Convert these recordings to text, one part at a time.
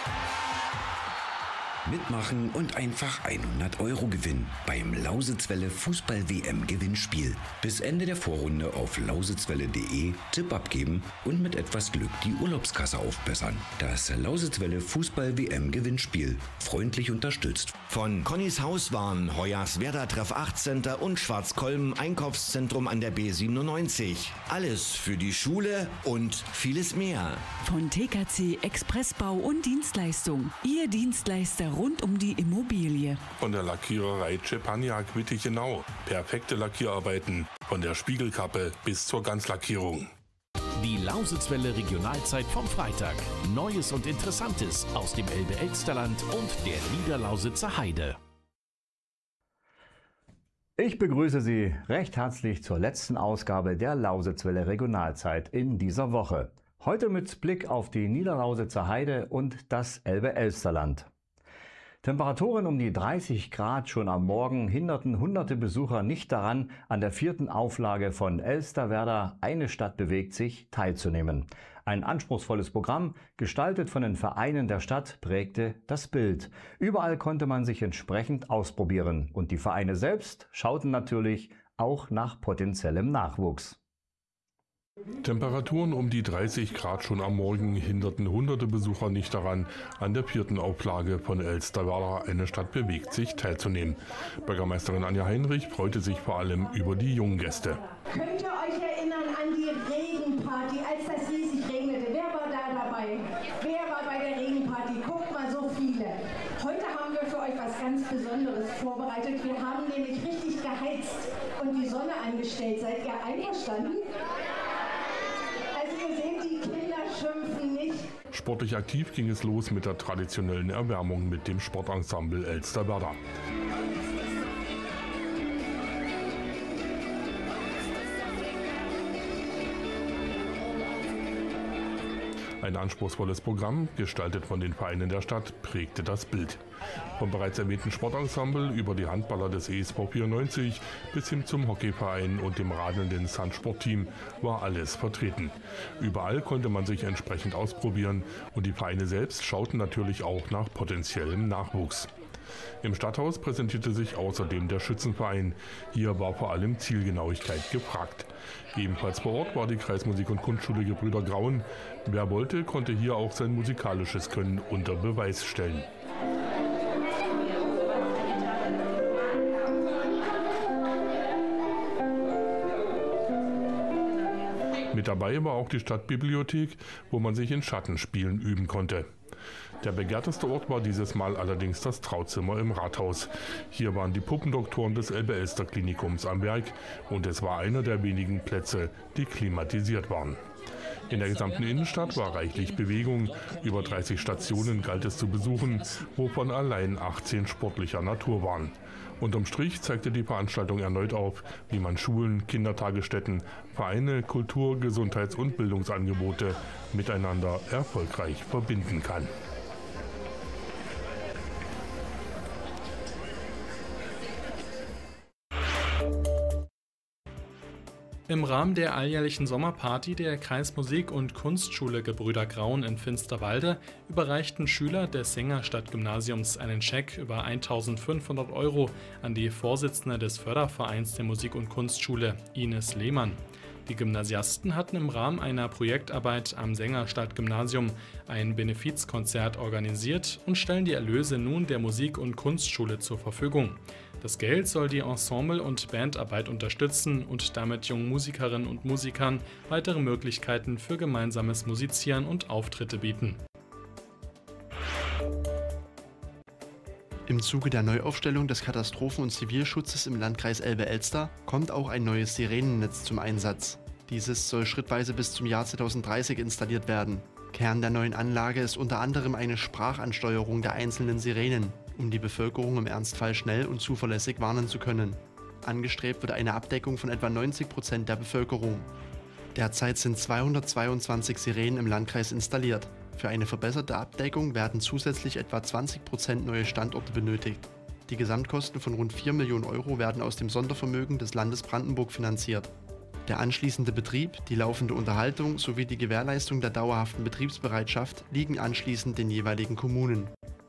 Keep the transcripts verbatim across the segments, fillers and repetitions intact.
Mitmachen und einfach hundert Euro gewinnen beim Lausitzwelle Fußball-W M-Gewinnspiel. Bis Ende der Vorrunde auf lausitzwelle punkt de Tipp abgeben und mit etwas Glück die Urlaubskasse aufbessern. Das Lausitzwelle Fußball-W M-Gewinnspiel. Freundlich unterstützt von Connys Hauswaren, Hoyerswerda Treff acht Center und Schwarzkolben Einkaufszentrum an der B siebenundneunzig. Alles für die Schule und vieles mehr. Von T K C Expressbau und Dienstleistung. Ihr Dienstleister rund um die Immobilie. Von der Lackiererei Cepagnac Wittichenau. Perfekte Lackierarbeiten. Von der Spiegelkappe bis zur Ganzlackierung. Die Lausitzwelle Regionalzeit vom Freitag. Neues und Interessantes aus dem Elbe-Elsterland und der Niederlausitzer Heide. Ich begrüße Sie recht herzlich zur letzten Ausgabe der Lausitzwelle Regionalzeit in dieser Woche. Heute mit Blick auf die Niederlausitzer Heide und das Elbe-Elsterland. Temperaturen um die dreißig Grad schon am Morgen hinderten hunderte Besucher nicht daran, an der vierten Auflage von Elsterwerda Eine Stadt bewegt sich teilzunehmen. Ein anspruchsvolles Programm, gestaltet von den Vereinen der Stadt, prägte das Bild. Überall konnte man sich entsprechend ausprobieren und die Vereine selbst schauten natürlich auch nach potenziellem Nachwuchs. Temperaturen um die dreißig Grad schon am Morgen hinderten hunderte Besucher nicht daran, an der vierten Auflage von Elsterwerda Eine Stadt bewegt sich teilzunehmen. Bürgermeisterin Anja Heinrich freute sich vor allem über die jungen Gäste. Könnt ihr euch erinnern an die Regenparty, als das riesig regnete? Wer war da dabei? Wer war bei der Regenparty? Guckt mal, so viele. Heute haben wir für euch was ganz Besonderes vorbereitet. Wir haben nämlich richtig geheizt und die Sonne angestellt. Seid ihr einverstanden? Also ihr seht, die Kinder schimpfen nicht. Sportlich aktiv ging es los mit der traditionellen Erwärmung mit dem Sportensemble Elsterwerda. Ein anspruchsvolles Programm, gestaltet von den Vereinen der Stadt, prägte das Bild. Vom bereits erwähnten Sportensemble über die Handballer des E S V vierundneunzig bis hin zum Hockeyverein und dem radelnden Sandsportteam war alles vertreten. Überall konnte man sich entsprechend ausprobieren und die Vereine selbst schauten natürlich auch nach potenziellem Nachwuchs. Im Stadthaus präsentierte sich außerdem der Schützenverein. Hier war vor allem Zielgenauigkeit gefragt. Ebenfalls vor Ort war die Kreismusik- und Kunstschule Gebrüder Graun. Wer wollte, konnte hier auch sein musikalisches Können unter Beweis stellen. Mit dabei war auch die Stadtbibliothek, wo man sich in Schattenspielen üben konnte. Der begehrteste Ort war dieses Mal allerdings das Trauzimmer im Rathaus. Hier waren die Puppendoktoren des Elbe-Elster-Klinikums am Werk und es war einer der wenigen Plätze, die klimatisiert waren. In der gesamten Innenstadt war reichlich Bewegung. Über dreißig Stationen galt es zu besuchen, wovon allein achtzehn sportlicher Natur waren. Unterm Strich zeigte die Veranstaltung erneut auf, wie man Schulen, Kindertagesstätten, Vereine, Kultur-, Gesundheits- und Bildungsangebote miteinander erfolgreich verbinden kann. Im Rahmen der alljährlichen Sommerparty der Kreismusik- und Kunstschule Gebrüder Graun in Finsterwalde überreichten Schüler des Sängerstadt-Gymnasiums einen Scheck über eintausendfünfhundert Euro an die Vorsitzende des Fördervereins der Musik- und Kunstschule, Ines Lehmann. Die Gymnasiasten hatten im Rahmen einer Projektarbeit am Sängerstadt-Gymnasium ein Benefizkonzert organisiert und stellen die Erlöse nun der Musik- und Kunstschule zur Verfügung. Das Geld soll die Ensemble- und Bandarbeit unterstützen und damit jungen Musikerinnen und Musikern weitere Möglichkeiten für gemeinsames Musizieren und Auftritte bieten. Im Zuge der Neuaufstellung des Katastrophen- und Zivilschutzes im Landkreis Elbe-Elster kommt auch ein neues Sirenennetz zum Einsatz. Dieses soll schrittweise bis zum Jahr zweitausenddreißig installiert werden. Kern der neuen Anlage ist unter anderem eine Sprachansteuerung der einzelnen Sirenen, um die Bevölkerung im Ernstfall schnell und zuverlässig warnen zu können. Angestrebt wird eine Abdeckung von etwa neunzig Prozent der Bevölkerung. Derzeit sind zweihundertzweiundzwanzig Sirenen im Landkreis installiert. Für eine verbesserte Abdeckung werden zusätzlich etwa zwanzig Prozent neue Standorte benötigt. Die Gesamtkosten von rund vier Millionen Euro werden aus dem Sondervermögen des Landes Brandenburg finanziert. Der anschließende Betrieb, die laufende Unterhaltung sowie die Gewährleistung der dauerhaften Betriebsbereitschaft liegen anschließend den jeweiligen Kommunen.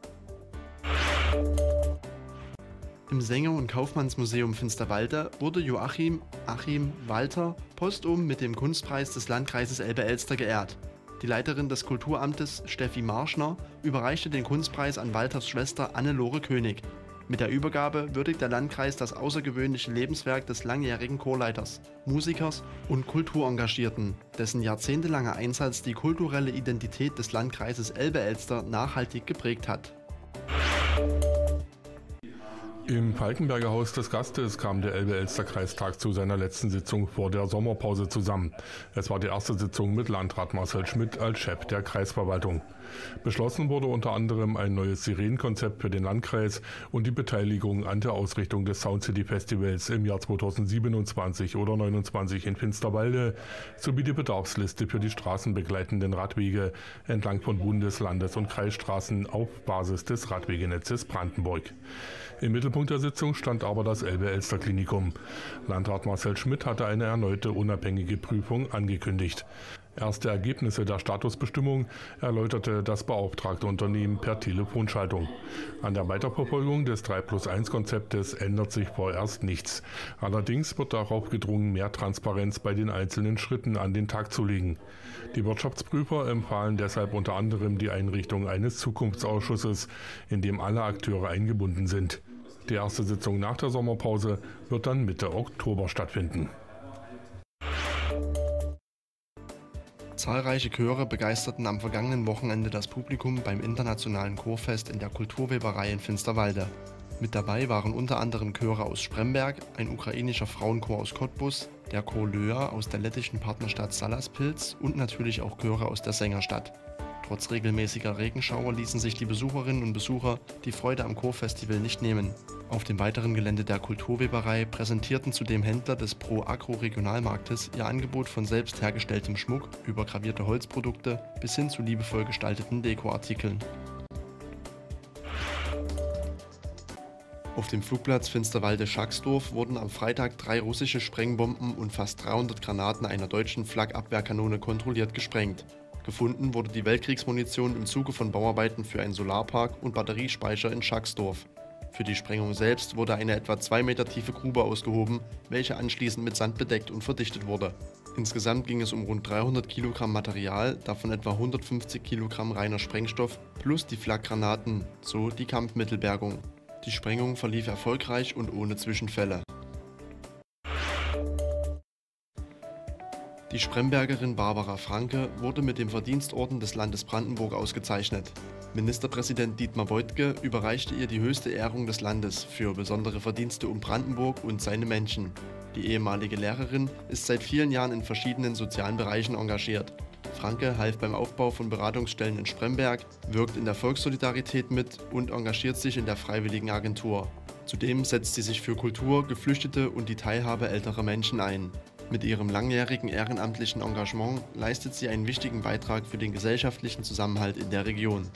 Im Sänger- und Kaufmannsmuseum Finsterwalde wurde Joachim Achim Walter postum mit dem Kunstpreis des Landkreises Elbe-Elster geehrt. Die Leiterin des Kulturamtes Steffi Marschner überreichte den Kunstpreis an Walters Schwester Anne-Lore König. Mit der Übergabe würdigt der Landkreis das außergewöhnliche Lebenswerk des langjährigen Chorleiters, Musikers und Kulturengagierten, dessen jahrzehntelanger Einsatz die kulturelle Identität des Landkreises Elbe-Elster nachhaltig geprägt hat. Im Falkenberger Haus des Gastes kam der Elbe-Elster-Kreistag zu seiner letzten Sitzung vor der Sommerpause zusammen. Es war die erste Sitzung mit Landrat Marcel Schmidt als Chef der Kreisverwaltung. Beschlossen wurde unter anderem ein neues Sirenenkonzept für den Landkreis und die Beteiligung an der Ausrichtung des Sound City Festivals im Jahr zweitausendsiebenundzwanzig oder neunundzwanzig in Finsterwalde sowie die Bedarfsliste für die straßenbegleitenden Radwege entlang von Bundes-, Landes- und Kreisstraßen auf Basis des Radwegenetzes Brandenburg. Im Mittelpunkt der Sitzung stand aber das Elbe-Elster Klinikum. Landrat Marcel Schmidt hatte eine erneute unabhängige Prüfung angekündigt. Erste Ergebnisse der Statusbestimmung erläuterte das beauftragte Unternehmen per Telefonschaltung. An der Weiterverfolgung des drei plus eins Konzeptes ändert sich vorerst nichts. Allerdings wird darauf gedrungen, mehr Transparenz bei den einzelnen Schritten an den Tag zu legen. Die Wirtschaftsprüfer empfahlen deshalb unter anderem die Einrichtung eines Zukunftsausschusses, in dem alle Akteure eingebunden sind. Die erste Sitzung nach der Sommerpause wird dann Mitte Oktober stattfinden. Zahlreiche Chöre begeisterten am vergangenen Wochenende das Publikum beim internationalen Chorfest in der Kulturweberei in Finsterwalde. Mit dabei waren unter anderem Chöre aus Spremberg, ein ukrainischer Frauenchor aus Cottbus, der Chor Löa aus der lettischen Partnerstadt Salaspils und natürlich auch Chöre aus der Sängerstadt. Trotz regelmäßiger Regenschauer ließen sich die Besucherinnen und Besucher die Freude am Chorfestival nicht nehmen. Auf dem weiteren Gelände der Kulturweberei präsentierten zudem Händler des Pro Agro Regionalmarktes ihr Angebot von selbst hergestelltem Schmuck über gravierte Holzprodukte bis hin zu liebevoll gestalteten Dekoartikeln. Auf dem Flugplatz Finsterwalde-Schacksdorf wurden am Freitag drei russische Sprengbomben und fast dreihundert Granaten einer deutschen Flak-Abwehrkanone kontrolliert gesprengt. Gefunden wurde die Weltkriegsmunition im Zuge von Bauarbeiten für einen Solarpark und Batteriespeicher in Schacksdorf. Für die Sprengung selbst wurde eine etwa zwei Meter tiefe Grube ausgehoben, welche anschließend mit Sand bedeckt und verdichtet wurde. Insgesamt ging es um rund dreihundert Kilogramm Material, davon etwa hundertfünfzig Kilogramm reiner Sprengstoff plus die Flakgranaten, so die Kampfmittelbergung. Die Sprengung verlief erfolgreich und ohne Zwischenfälle. Die Sprembergerin Barbara Franke wurde mit dem Verdienstorden des Landes Brandenburg ausgezeichnet. Ministerpräsident Dietmar Woidke überreichte ihr die höchste Ehrung des Landes für besondere Verdienste um Brandenburg und seine Menschen. Die ehemalige Lehrerin ist seit vielen Jahren in verschiedenen sozialen Bereichen engagiert. Franke half beim Aufbau von Beratungsstellen in Spremberg, wirkt in der Volkssolidarität mit und engagiert sich in der Freiwilligenagentur. Zudem setzt sie sich für Kultur, Geflüchtete und die Teilhabe älterer Menschen ein. Mit ihrem langjährigen ehrenamtlichen Engagement leistet sie einen wichtigen Beitrag für den gesellschaftlichen Zusammenhalt in der Region.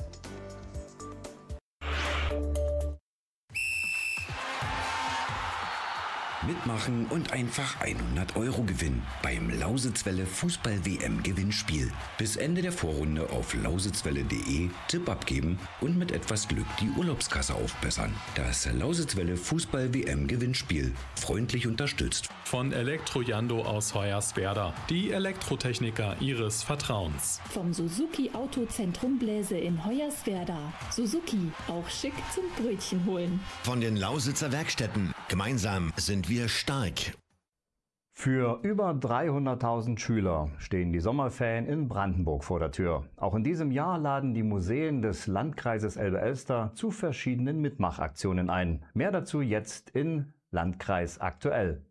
Mitmachen und einfach hundert Euro gewinnen beim Lausitzwelle Fußball-W M-Gewinnspiel. Bis Ende der Vorrunde auf lausitzwelle punkt de Tipp abgeben und mit etwas Glück die Urlaubskasse aufbessern. Das Lausitzwelle Fußball-W M-Gewinnspiel. Freundlich unterstützt von Elektrojando aus Hoyerswerda. Die Elektrotechniker ihres Vertrauens. Vom Suzuki Autozentrum Bläse in Hoyerswerda. Suzuki, auch schick zum Brötchen holen. Von den Lausitzer Werkstätten. Gemeinsam sind wir stark. Für über dreihunderttausend Schüler stehen die Sommerferien in Brandenburg vor der Tür. Auch in diesem Jahr laden die Museen des Landkreises Elbe-Elster zu verschiedenen Mitmachaktionen ein. Mehr dazu jetzt in Landkreis aktuell.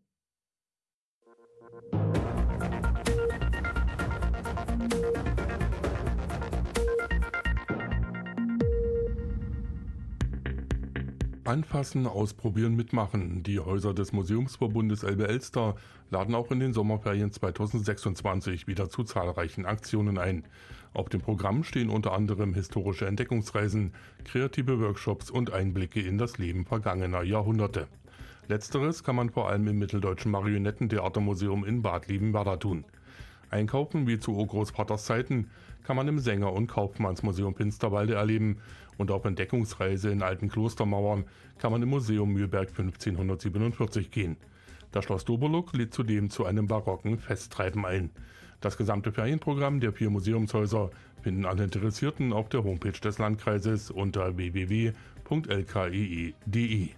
Anfassen, ausprobieren, mitmachen. Die Häuser des Museumsverbundes Elbe-Elster laden auch in den Sommerferien zweitausendsechsundzwanzig wieder zu zahlreichen Aktionen ein. Auf dem Programm stehen unter anderem historische Entdeckungsreisen, kreative Workshops und Einblicke in das Leben vergangener Jahrhunderte. Letzteres kann man vor allem im Mitteldeutschen Marionettentheatermuseum in Bad Liebenwerda tun. Einkaufen wie zu Urgroßvaters Zeiten kann man im Sänger- und Kaufmannsmuseum Finsterwalde erleben und auf Entdeckungsreise in alten Klostermauern kann man im Museum Mühlberg fünfzehnhundertsiebenundvierzig gehen. Das Schloss Doberluck lädt zudem zu einem barocken Festtreiben ein. Das gesamte Ferienprogramm der vier Museumshäuser finden alle Interessierten auf der Homepage des Landkreises unter w w w punkt l k e e punkt d e.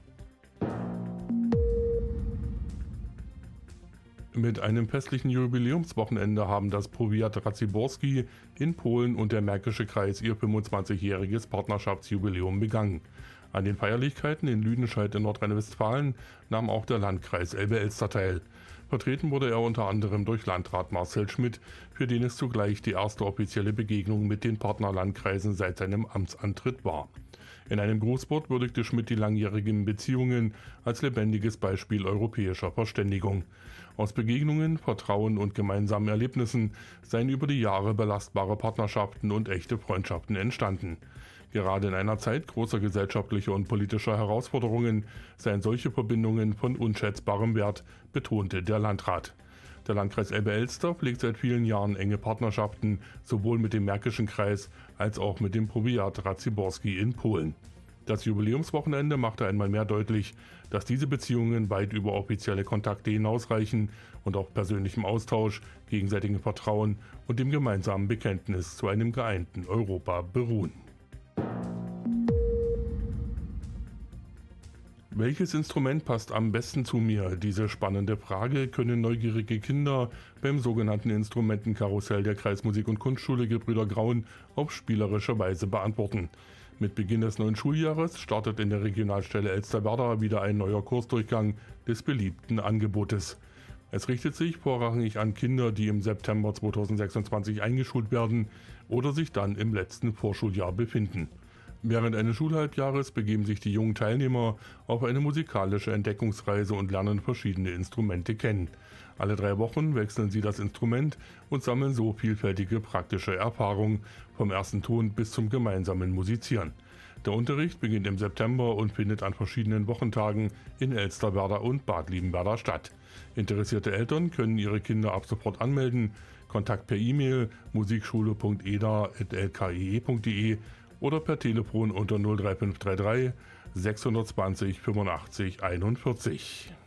Mit einem festlichen Jubiläumswochenende haben das Powiat Raciborski in Polen und der Märkische Kreis ihr fünfundzwanzigjähriges Partnerschaftsjubiläum begangen. An den Feierlichkeiten in Lüdenscheid in Nordrhein-Westfalen nahm auch der Landkreis Elbe-Elster teil. Vertreten wurde er unter anderem durch Landrat Marcel Schmidt, für den es zugleich die erste offizielle Begegnung mit den Partnerlandkreisen seit seinem Amtsantritt war. In einem Grußwort würdigte Schmidt die langjährigen Beziehungen als lebendiges Beispiel europäischer Verständigung. Aus Begegnungen, Vertrauen und gemeinsamen Erlebnissen seien über die Jahre belastbare Partnerschaften und echte Freundschaften entstanden. Gerade in einer Zeit großer gesellschaftlicher und politischer Herausforderungen seien solche Verbindungen von unschätzbarem Wert, betonte der Landrat. Der Landkreis Elbe-Elster pflegt seit vielen Jahren enge Partnerschaften, sowohl mit dem Märkischen Kreis als auch mit dem Powiat Raciborski in Polen. Das Jubiläumswochenende machte einmal mehr deutlich, dass diese Beziehungen weit über offizielle Kontakte hinausreichen und auf persönlichem Austausch, gegenseitigem Vertrauen und dem gemeinsamen Bekenntnis zu einem geeinten Europa beruhen. Welches Instrument passt am besten zu mir? Diese spannende Frage können neugierige Kinder beim sogenannten Instrumentenkarussell der Kreismusik- und Kunstschule Gebrüder Graun auf spielerische Weise beantworten. Mit Beginn des neuen Schuljahres startet in der Regionalstelle Elsterwerda wieder ein neuer Kursdurchgang des beliebten Angebotes. Es richtet sich vorrangig an Kinder, die im September zweitausendsechsundzwanzig eingeschult werden oder sich dann im letzten Vorschuljahr befinden. Während eines Schulhalbjahres begeben sich die jungen Teilnehmer auf eine musikalische Entdeckungsreise und lernen verschiedene Instrumente kennen. Alle drei Wochen wechseln sie das Instrument und sammeln so vielfältige praktische Erfahrungen vom ersten Ton bis zum gemeinsamen Musizieren. Der Unterricht beginnt im September und findet an verschiedenen Wochentagen in Elsterwerda und Bad Liebenwerda statt. Interessierte Eltern können ihre Kinder ab sofort anmelden. Kontakt per E-Mail musikschule punkt e d a at l k e e punkt d e oder per Telefon unter null drei fünf drei drei sechshundertzwanzig fünfundachtzig einundvierzig.